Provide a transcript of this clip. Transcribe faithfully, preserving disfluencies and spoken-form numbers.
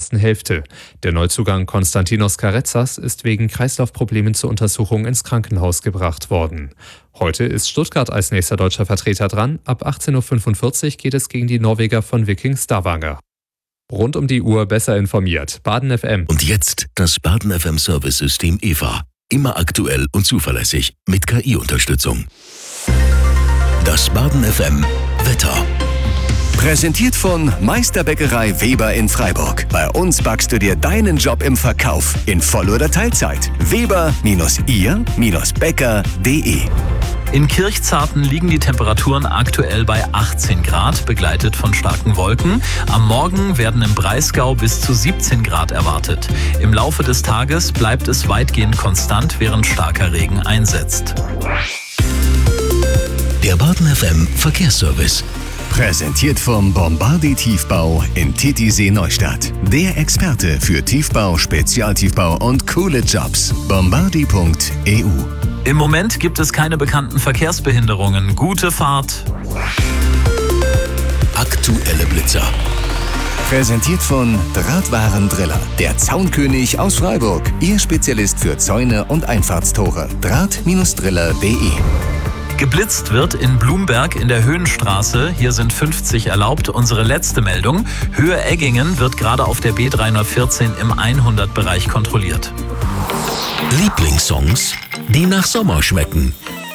ersten Hälfte. Der Neuzugang Konstantinos Karezas ist wegen Kreislaufproblemen zur Untersuchung ins Krankenhaus gebracht worden. Heute ist Stuttgart als nächster deutscher Vertreter dran. Ab achtzehn Uhr fünfundvierzig geht es gegen die Norweger von Viking Stavanger. Rund um die Uhr besser informiert. Baden F M. Und jetzt das Baden F M Service-System E V A. Immer aktuell und zuverlässig mit K I-Unterstützung. Das Baden F M Wetter. Präsentiert von Meisterbäckerei Weber in Freiburg. Bei uns backst du dir deinen Job im Verkauf in Voll- oder Teilzeit. Weber ihr Bäcker punkt de. In Kirchzarten liegen die Temperaturen aktuell bei achtzehn Grad, begleitet von starken Wolken. Am Morgen werden im Breisgau bis zu siebzehn Grad erwartet. Im Laufe des Tages bleibt es weitgehend konstant, während starker Regen einsetzt. Der Baden F M Verkehrsservice. Präsentiert vom Bombardi Tiefbau in Titisee Neustadt. Der Experte für Tiefbau, Spezialtiefbau und coole Jobs. bombardi punkt e u. Im Moment gibt es keine bekannten Verkehrsbehinderungen. Gute Fahrt. Aktuelle Blitzer. Präsentiert von Drahtwarendriller. Der Zaunkönig aus Freiburg. Ihr Spezialist für Zäune und Einfahrtstore. Draht Driller punkt de. Geblitzt wird in Blumberg in der Höhenstraße. Hier sind fünfzig erlaubt. Unsere letzte Meldung. Höhe Eggingen wird gerade auf der B dreihundertvierzehn im hundert-Bereich kontrolliert. Lieblingssongs, die nach Sommer schmecken.